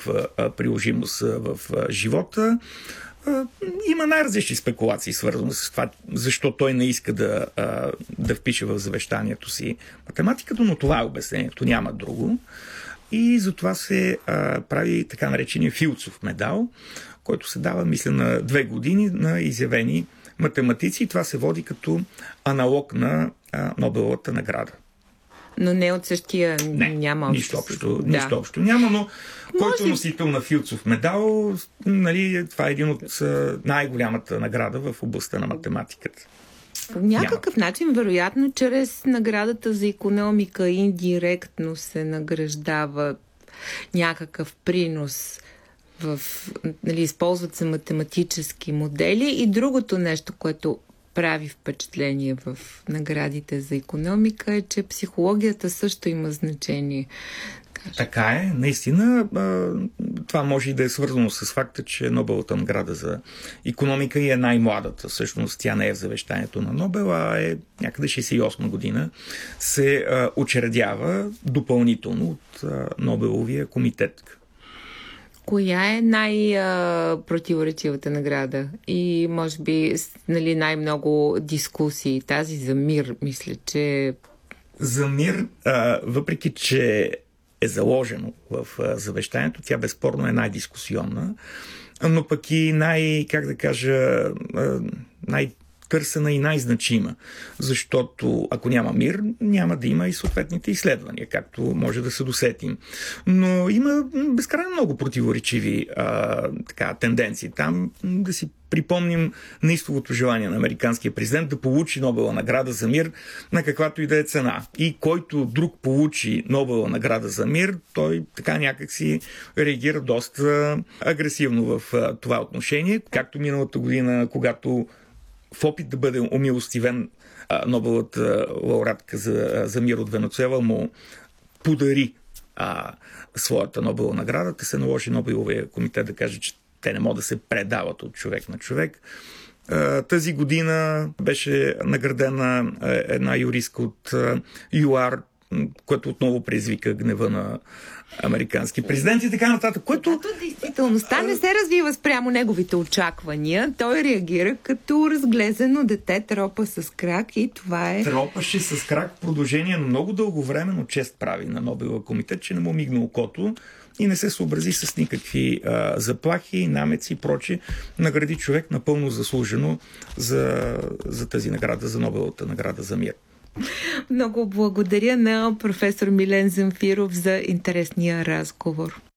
никаква приложимост в живота. Има най-различни спекулации, свързани с това, защо той не иска да впише в завещанието си математиката, но това е обяснението, няма друго. И затова се прави така наречения Филдсов медал, който се дава, мисля, на 2 години на изявени математици, и това се води като аналог на Нобеловата награда. Но не от същия няма нищо общо няма, но който е носител на Филдсов медал, нали, това е един от най-голямата награда в областта на математиката. По някакъв начин, вероятно, чрез наградата за икономика индиректно се награждава някакъв принос нали, използват се математически модели. И другото нещо, което прави впечатление в наградите за икономика, е, че психологията също има значение. Така е, наистина. Това може и да е свързано с факта, че Нобеловата награда за икономика е най-младата. Всъщност тя не е в завещанието на Нобел, а е някъде 68 година. Се учредява допълнително от Нобеловия комитет. Коя е най-противоречивата награда? И може би, нали, най-много дискусии. Тази за мир, мисля, че... За мир, въпреки че е заложено в завещанието, тя безспорно е най-дискусионна, но пък и най-търсена и най-значима. Защото ако няма мир, няма да има и съответните изследвания, както може да се досетим. Но има безкрайно много противоречиви тенденции. Там да си припомним неистовото желание на американския президент да получи Нобелова награда за мир на каквато и да е цена. И който друг получи Нобелова награда за мир, той така някак си реагира доста агресивно в това отношение. Както миналата година, когато в опит да бъде умилостивен Нобеловата лауреатка за мир от Венецуела му подари своята Нобелова награда, те се наложи Нобеловия комитет да каже, че те не могат да се предават от човек на човек. Тази година беше наградена една юристка от ЮАР, което отново предизвика гнева на американски президент и така нататък. Което действителността не се развива спрямо неговите очаквания. Той реагира като разглезено дете, тропа с крак и това е... Тропаше с крак в продължение на много дълго време, но чест прави на Нобелова комитет, че не му мигна окото и не се съобрази с никакви заплахи, намеци и прочи. Награди човек напълно заслужено за тази награда, за Нобеловата награда за мир. Много благодаря на професор Милен Замфиров за интересния разговор.